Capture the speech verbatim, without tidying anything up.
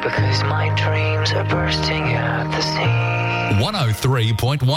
because my dreams are bursting at the seams. one oh three point one